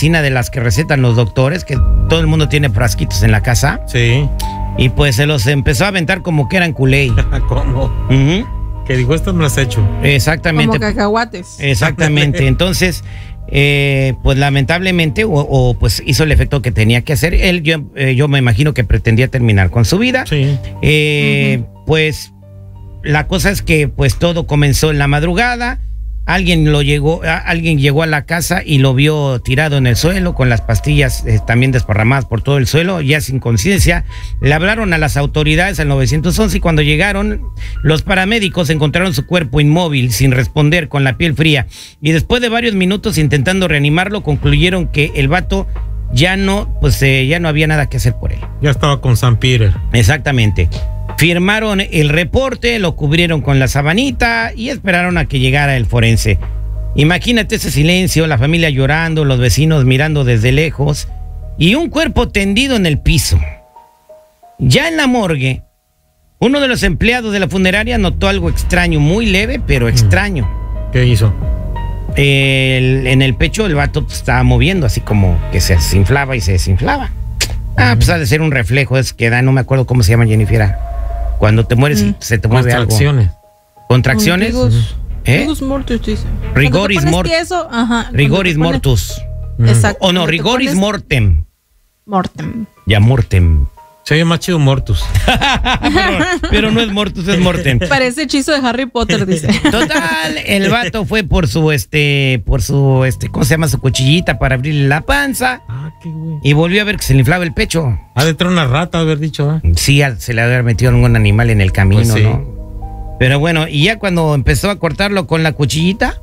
medicina de las que recetan los doctores, que todo el mundo tiene frasquitos en la casa. Sí. Y pues se los empezó a aventar como que eran Kool-Aid. ¿Cómo? Que dijo, esto me lo has hecho. Exactamente. Como cacahuates. Exactamente. Entonces, pues lamentablemente, pues hizo el efecto que tenía que hacer. Él, yo me imagino que pretendía terminar con su vida. Sí. Pues la cosa es que pues todo comenzó en la madrugada. Alguien llegó a la casa y lo vio tirado en el suelo con las pastillas también desparramadas por todo el suelo, ya sin conciencia. Le hablaron a las autoridades al 911 y cuando llegaron los paramédicos encontraron su cuerpo inmóvil, sin responder, con la piel fría. Y después de varios minutos intentando reanimarlo, concluyeron que el vato ya no había nada que hacer por él. Ya estaba con San Peter. Exactamente. Firmaron el reporte, lo cubrieron con la sabanita y esperaron a que llegara el forense. Imagínate ese silencio, la familia llorando, los vecinos mirando desde lejos y un cuerpo tendido en el piso. Ya en la morgue, uno de los empleados de la funeraria notó algo extraño, muy leve, pero extraño. ¿Qué hizo? En el pecho el vato estaba moviendo, así como que se desinflaba y se desinflaba. Pues ha de ser un reflejo, es que da, no me acuerdo cómo se llama, Jennifer. Cuando te mueres y se te mueve algo. Contracciones. Rigoris mortis, dice. Rigoris mortis. Rigoris mortus. Exacto. O no, rigoris mortem. Mortem. Ya mortem. Se oye más chido mortus. pero no es mortus, es mortem. Parece hechizo de Harry Potter, dice. Total, el vato fue por su ¿cómo se llama? Su cuchillita para abrirle la panza. Qué güey. Y volvió a ver que se le inflaba el pecho. Ha de traer una rata, haber dicho, ¿eh? Sí, se le había metido algún animal en el camino, pues sí. ¿no? Pero bueno, y ya cuando empezó a cortarlo con la cuchillita.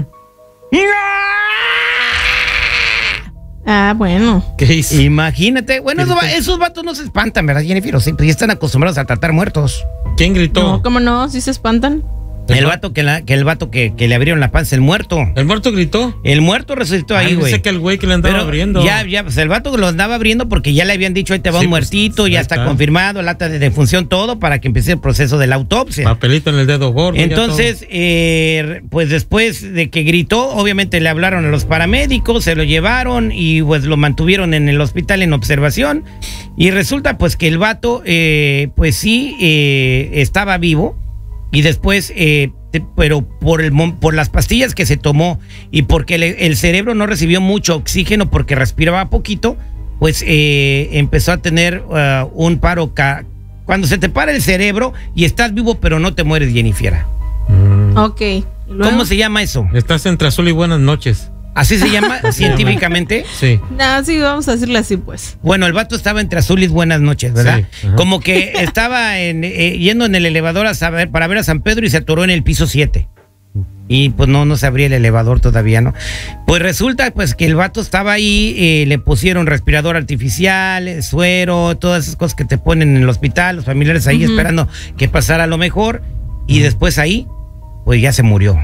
Bueno. ¿Qué hizo? Imagínate. Bueno, esos vatos no se espantan, ¿verdad, Jennifer? O sí, pues ya están acostumbrados a tratar muertos. ¿Quién gritó? No, ¿cómo no? ¿Sí se espantan? El vato que le abrieron la panza, el muerto. ¿El muerto gritó? El muerto resucitó ahí, güey. Dice que el güey que le andaba abriendo. Ya, pues el vato lo andaba abriendo porque ya le habían dicho, ahí te va un muertito, ya está confirmado, el acta de defunción, todo, para que empiece el proceso de la autopsia. Papelito en el dedo gordo. Entonces, pues después de que gritó, obviamente le hablaron a los paramédicos, se lo llevaron y pues lo mantuvieron en el hospital en observación. Y resulta pues que el vato, pues sí, estaba vivo. Y después, pero por las pastillas que se tomó y porque el cerebro no recibió mucho oxígeno porque respiraba poquito, pues empezó a tener un paro. Cuando se te para el cerebro y estás vivo pero no te mueres, Jennifer. Ok. ¿Luego? ¿Cómo se llama eso? Estás entre azul y buenas noches. ¿Así se llama científicamente? Sí. Sí, vamos a decirle así, pues. Bueno, el vato estaba entre azul y buenas noches, ¿verdad? Sí, como que estaba yendo en el elevador para ver a San Pedro y se atoró en el piso 7. Y pues no se abría el elevador todavía, ¿no? Pues resulta pues que el vato estaba ahí, le pusieron respirador artificial, suero, todas esas cosas que te ponen en el hospital, los familiares ahí esperando que pasara lo mejor. Y después ahí, pues ya se murió.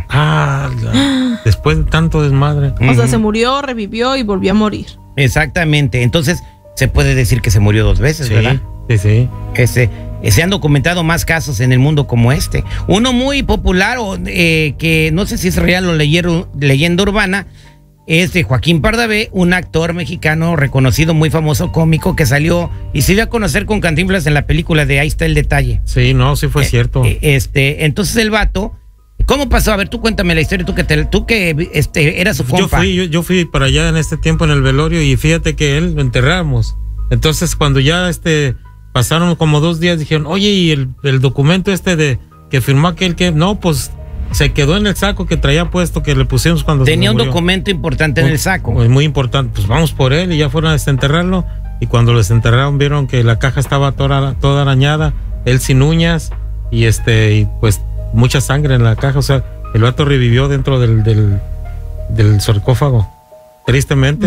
Después de tanto desmadre. O sea, se murió, revivió y volvió a morir. Exactamente. Entonces, se puede decir que se murió 2 veces, sí, ¿verdad? Sí. Se han documentado más casos en el mundo como este. Uno muy popular, que no sé si es real o leyenda urbana, es de Joaquín Pardavé, un actor mexicano reconocido, muy famoso, cómico, que salió y se dio a conocer con Cantinflas en la película de Ahí está el detalle. Sí, sí fue cierto. Entonces el vato, ¿cómo pasó? A ver, tú cuéntame la historia, tú que eras su compa. Yo fui para allá en este tiempo en el velorio y fíjate que él lo enterramos. Entonces cuando ya pasaron como 2 días, dijeron, oye, y el documento de que firmó aquel que, no, pues se quedó en el saco que traía puesto, que le pusimos cuando tenía un documento importante en el saco. Muy importante, pues vamos por él y ya fueron a desenterrarlo. Y cuando lo desenterraron vieron que la caja estaba toda arañada, él sin uñas y pues mucha sangre en la caja. O sea, el vato revivió dentro del sarcófago. Tristemente,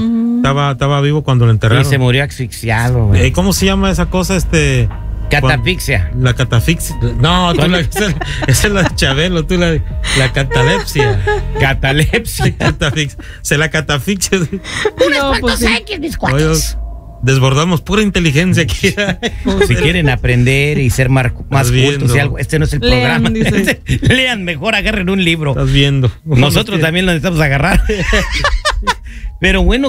estaba vivo cuando lo enterraron. Y se murió asfixiado, güey. ¿Cómo se llama esa cosa? Catafixia. La catafixia. No, esa es la de Chabelo, la catalepsia. Catalepsia. Se la catafixia. No, pues sí. Desbordamos pura inteligencia aquí. Si quieren aprender y ser más cultos y algo, este no es el programa. Lean mejor, agarren un libro. Estás viendo. Nosotros también lo necesitamos agarrar. Pero bueno,